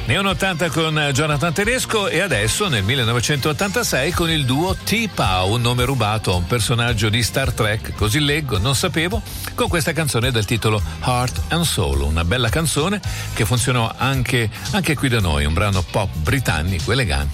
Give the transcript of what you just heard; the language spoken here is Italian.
Neon 80 con Jonathan Tedesco e adesso nel 1986 con il duo T-Pow, un nome rubato a un personaggio di Star Trek, così leggo, non sapevo, con questa canzone dal titolo Heart and Soul, una bella canzone che funzionò anche qui da noi, un brano pop britannico elegante.